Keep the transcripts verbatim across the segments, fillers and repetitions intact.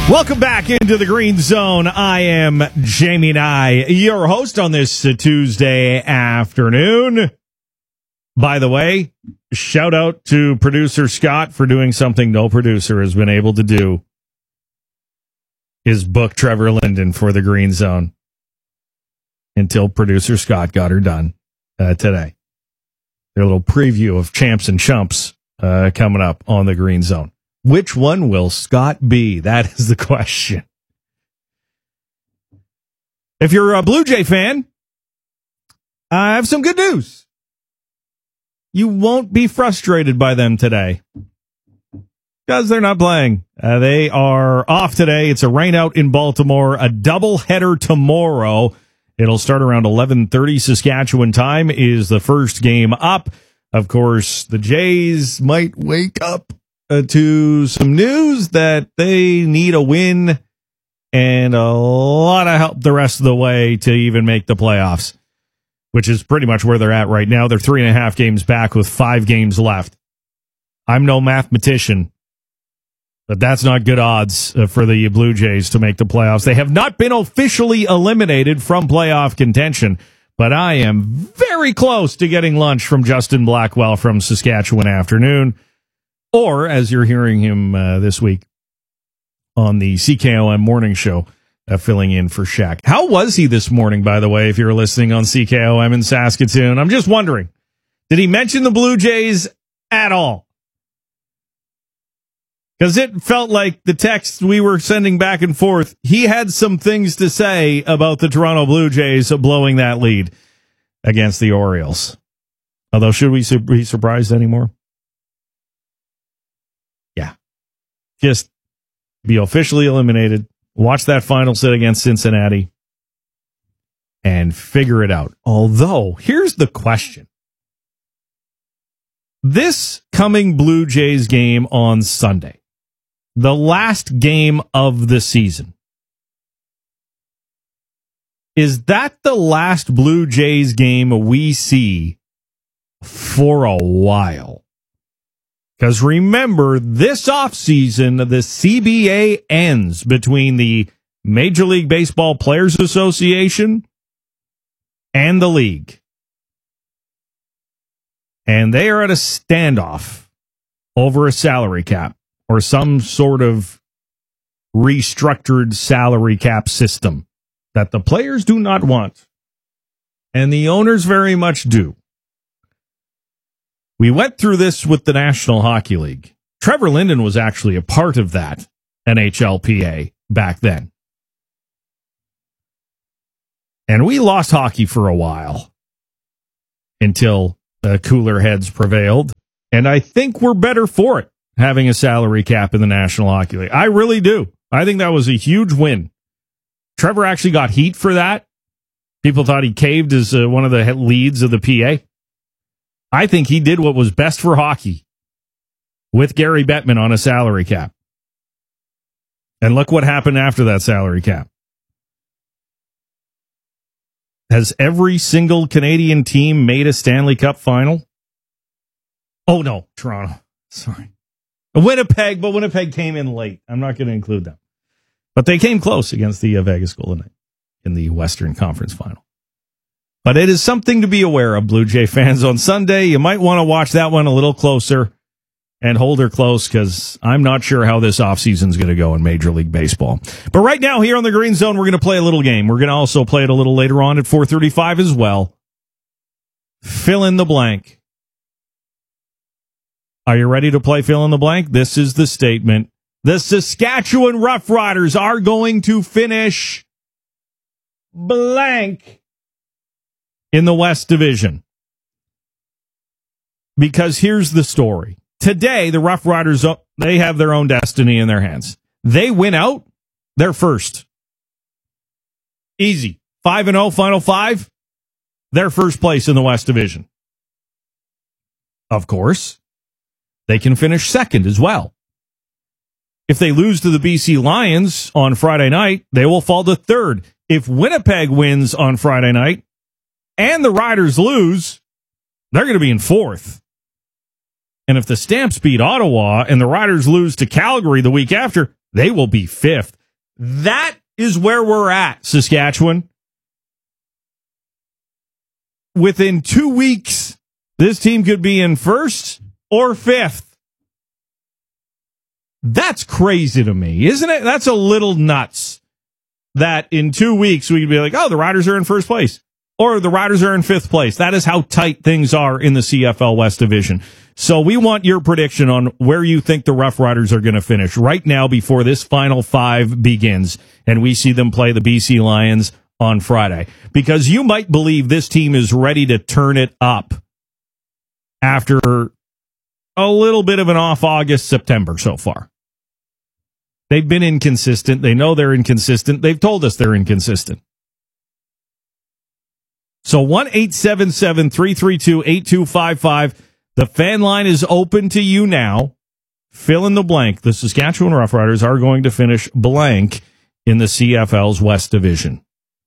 Welcome back into the Green Zone. I am Jamie Nye, your host on this uh, Tuesday afternoon. By the way, shout out to producer Scott for doing something no producer has been able to do. His book Trevor Linden for the Green Zone. Until producer Scott got her done uh, today. Their little preview of Champs and Chumps uh, coming up on the Green Zone. Which one will Scott be? That is the question. If you're a Blue Jay fan, I have some good news. You won't be frustrated by them today because they're not playing. Uh, they are off today. It's a rain out in Baltimore, a doubleheader tomorrow. It'll start around eleven thirty Saskatchewan time is the first game up. Of course, the Jays might wake up Uh, to some news that they need a win and a lot of help the rest of the way to even make the playoffs, which is pretty much where they're at right now. They're three and a half games back with five games left. I'm no mathematician, but that's not good odds uh, for the Blue Jays to make the playoffs. They have not been officially eliminated from playoff contention, but I am very close to getting lunch from Justin Blackwell from Saskatchewan Afternoon. Or, as you're hearing him uh, this week on the C K O M morning show, uh, filling in for Shaq. How was he this morning, by the way, if you're listening on C K O M in Saskatoon? I'm just wondering, did he mention the Blue Jays at all? Because it felt like the text we were sending back and forth, he had some things to say about the Toronto Blue Jays blowing that lead against the Orioles. Although, should we be surprised anymore? Just be officially eliminated, watch that final set against Cincinnati, and figure it out. Although, here's the question. This coming Blue Jays game on Sunday, the last game of the season, is that the last Blue Jays game we see for a while? Because remember, this offseason, the C B A ends between the Major League Baseball Players Association and the league. And they are at a standoff over a salary cap or some sort of restructured salary cap system that the players do not want. And the owners very much do. We went through this with the National Hockey League. Trevor Linden was actually a part of that N H L P A back then. And we lost hockey for a while until uh, cooler heads prevailed. And I think we're better for it, having a salary cap in the National Hockey League. I really do. I think that was a huge win. Trevor actually got heat for that. People thought he caved as uh, one of the leads of the P A. I think he did what was best for hockey with Gary Bettman on a salary cap. And look what happened after that salary cap. Has every single Canadian team made a Stanley Cup final? Oh, no, Toronto. Sorry. Winnipeg, but Winnipeg came in late. I'm not going to include them. But they came close against the uh, Vegas Golden Knights in the Western Conference final. But it is something to be aware of, Blue Jay fans. On Sunday, you might want to watch that one a little closer and hold her close because I'm not sure how this offseason is going to go in Major League Baseball. But right now, here on the Green Zone, we're going to play a little game. We're going to also play it a little later on at four thirty-five as well. Fill in the blank. Are you ready to play fill in the blank? This is the statement. The Saskatchewan Roughriders are going to finish blank in the West Division. Because here's the story. Today, the Rough Riders, they have their own destiny in their hands. They win out, they're first. Easy. five and oh, final five, they're first place in the West Division. Of course, they can finish second as well. If they lose to the B C Lions on Friday night, they will fall to third. If Winnipeg wins on Friday night and the Riders lose, they're going to be in fourth. And if the Stamps beat Ottawa and the Riders lose to Calgary the week after, They will be fifth. That is where we're at, Saskatchewan. Within two weeks, this team could be in first or fifth. That's crazy to me, isn't it? That's a little nuts that in two weeks we could be like, oh, the Riders are in first place or the Riders are in fifth place. That is how tight things are in the C F L West Division. So we want your prediction on where you think the Rough Riders are going to finish right now before this final five begins and we see them play the B C Lions on Friday, because you might believe this team is ready to turn it up after a little bit of an off August, September so far. They've been inconsistent. They know they're inconsistent. They've told us they're inconsistent. So one eight seven seven, three three two, eight two five five. The fan line is open to you now. Fill in the blank. The Saskatchewan Roughriders are going to finish blank in the C F L's West Division.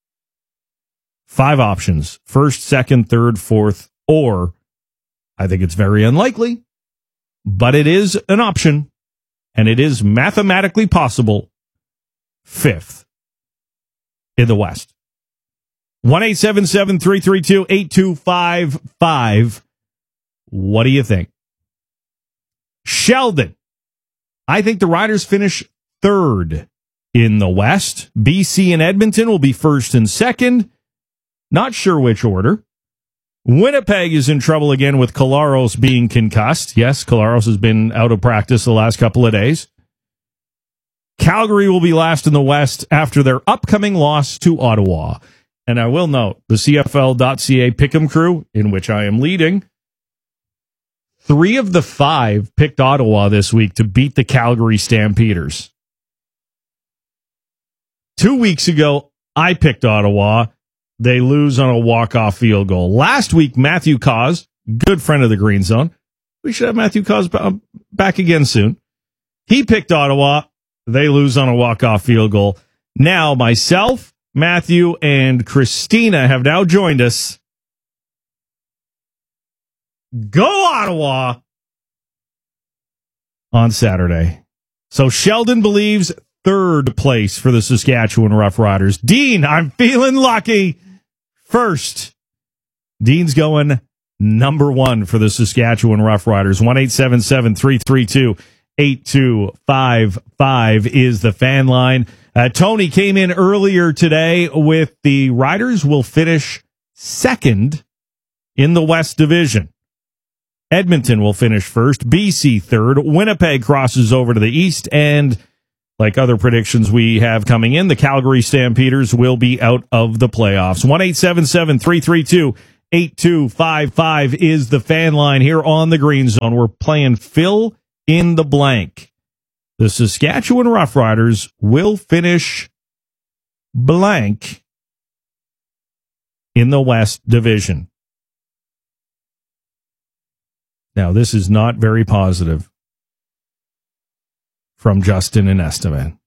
Five options. First, second, third, fourth, or I think it's very unlikely, but it is an option, and it is mathematically possible, fifth in the West. one eight seven seven, three three two, eight two five five. What do you think? Sheldon. I think the Riders finish third in the West. B C and Edmonton will be first and second. Not sure which order. Winnipeg is in trouble again with Collaros being concussed. Yes, Collaros has been out of practice the last couple of days. Calgary will be last in the West after their upcoming loss to Ottawa. And I will note, the C F L dot C A Pick'em crew, in which I am leading, three of the five picked Ottawa this week to beat the Calgary Stampeders. Two weeks ago, I picked Ottawa. They lose on a walk-off field goal. Last week, Matthew Cause, good friend of the Green Zone. We should have Matthew Cause back again soon. He picked Ottawa. They lose on a walk-off field goal. Now, myself, Matthew, and Christina have now joined us. Go Ottawa on Saturday. So Sheldon believes third place for the Saskatchewan Roughriders. Dean, I'm feeling lucky. First, Dean's going number one for the Saskatchewan Roughriders. one eight seven seven, three three two, eight two five five is the fan line. Uh, Tony came in earlier today with the Riders will finish second in the West Division. Edmonton will finish first, B C third, Winnipeg crosses over to the east, and like other predictions we have coming in, the Calgary Stampeders will be out of the playoffs. one eight seven seven, three three two, eight two five five is the fan line here on the Green Zone. We're playing fill in the blank. The Saskatchewan Roughriders will finish blank in the West Division. Now, this is not very positive from Justin and Estevan.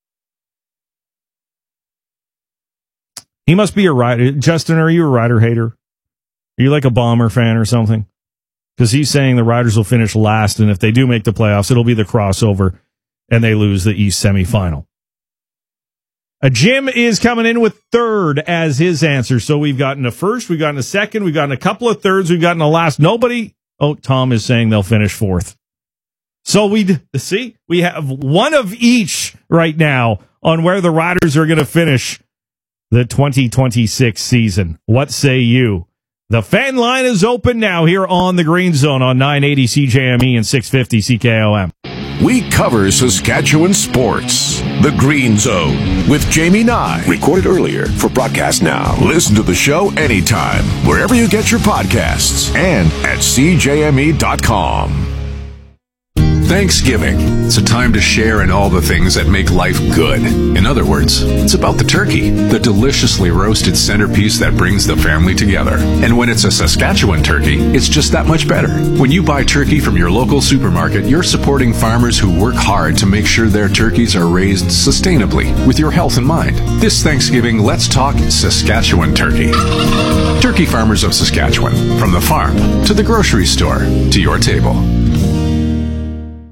He must be a Rider. Justin, are you a Rider hater? Are you like a Bomber fan or something? Because he's saying the Riders will finish last, and if they do make the playoffs, it'll be the crossover, and they lose the East semifinal. A Jim is coming in with third as his answer. So we've gotten a first, we've gotten a second, we've gotten a couple of thirds, we've gotten a last. Nobody. Oh, Tom is saying they'll finish fourth. So we see, we have one of each right now on where the Riders are going to finish the twenty twenty-six season. What say you? The fan line is open now here on the Green Zone on nine eighty C J M E and six fifty C K O M. We cover Saskatchewan sports. The Green Zone with Jamie Nye. Recorded earlier for broadcast now. Listen to the show anytime, wherever you get your podcasts, and at C J M E dot com. Thanksgiving. It's a time to share in all the things that make life good. In other words, it's about the turkey, the deliciously roasted centerpiece that brings the family together. And when it's a Saskatchewan turkey, it's just that much better. When you buy turkey from your local supermarket, you're supporting farmers who work hard to make sure their turkeys are raised sustainably with your health in mind. This Thanksgiving, let's talk Saskatchewan turkey. Turkey farmers of Saskatchewan, from the farm to the grocery store to your table.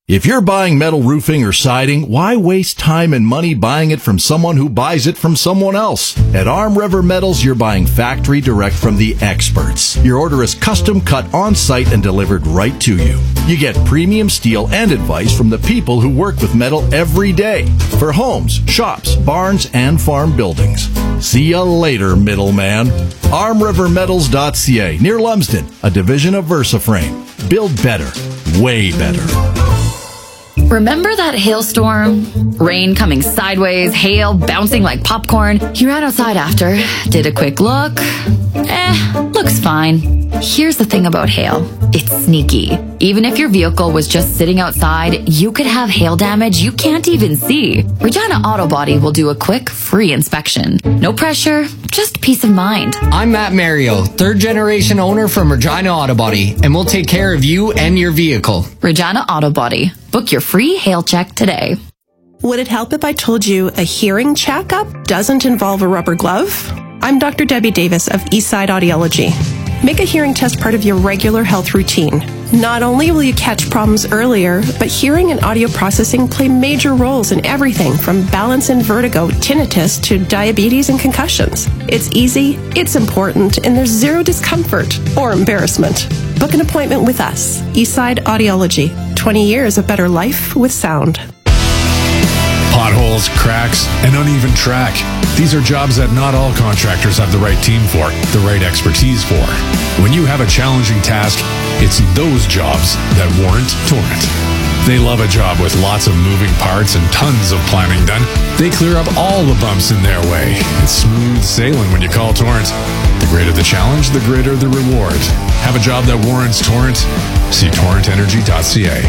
If you're buying metal roofing or siding, why waste time and money buying it from someone who buys it from someone else? At Arm River Metals, you're buying factory direct from the experts. Your order is custom cut on site and delivered right to you. You get premium steel and advice from the people who work with metal every day for homes, shops, barns, and farm buildings. See you later, middleman. arm river metals dot c a, near Lumsden, a division of VersaFrame. Build better, way better. Remember that hailstorm? Rain coming sideways, hail bouncing like popcorn. You ran outside after, did a quick look. Eh, looks fine. Here's the thing about hail. It's sneaky. Even if your vehicle was just sitting outside, you could have hail damage you can't even see. Regina Auto Body will do a quick, free inspection. No pressure, just peace of mind. I'm Matt Mario, third generation owner from Regina Auto Body, and we'll take care of you and your vehicle. Regina Auto Body. Book your free hail check today. Would it help if I told you a hearing checkup doesn't involve a rubber glove? I'm Doctor Debbie Davis of Eastside Audiology. Make a hearing test part of your regular health routine. Not only will you catch problems earlier, but hearing and audio processing play major roles in everything from balance and vertigo, tinnitus, to diabetes and concussions. It's easy, it's important, and there's zero discomfort or embarrassment. Book an appointment with us, Eastside Audiology. twenty years of better life with sound. Potholes, cracks, and uneven track. These are jobs that not all contractors have the right team for, the right expertise for. When you have a challenging task, it's those jobs that warrant Torrent. They love a job with lots of moving parts and tons of planning done. They clear up all the bumps in their way. It's smooth sailing when you call Torrent. The greater the challenge, the greater the reward. Have a job that warrants Torrent? See torrent energy dot c a.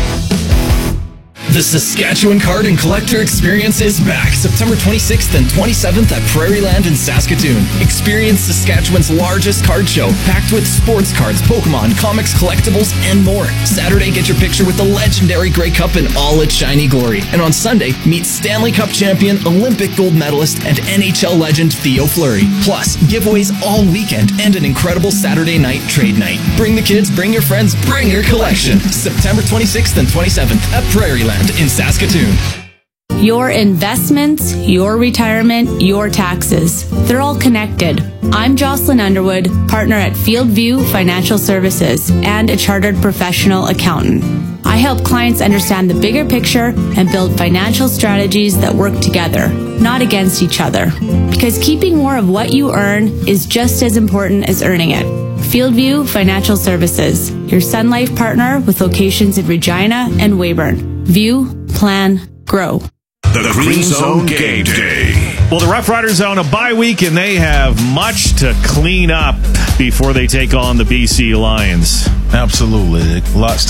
The Saskatchewan Card and Collector Experience is back September twenty-sixth and twenty-seventh at Prairieland in Saskatoon. Experience Saskatchewan's largest card show, packed with sports cards, Pokemon, comics, collectibles, and more. Saturday, get your picture with the legendary Grey Cup in all its shiny glory. And on Sunday, meet Stanley Cup champion, Olympic gold medalist, and N H L legend Theo Fleury. Plus, giveaways all weekend and an incredible Saturday night trade night. Bring the kids, bring your friends, bring your collection. September twenty-sixth and twenty-seventh at Prairieland in Saskatoon. Your investments, your retirement, your taxes. They're all connected. I'm Jocelyn Underwood, partner at Fieldview Financial Services and a chartered professional accountant. I help clients understand the bigger picture and build financial strategies that work together, not against each other. Because keeping more of what you earn is just as important as earning it. Fieldview Financial Services, your Sun Life partner with locations in Regina and Weyburn. View, plan, grow. The Green Zone Game Day. Well, the Rough Riders are on a bye week, and they have much to clean up before they take on the B C Lions. Absolutely. Lots to